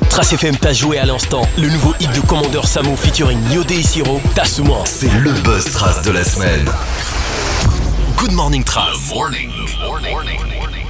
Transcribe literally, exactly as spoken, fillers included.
Trash F M t'a joué à l'instant le nouveau hit de Commander Samo featuring Yodé et Siro, Tasuma. C'est le buzz Trash de la semaine. Good morning Trash. Good morning. Good morning.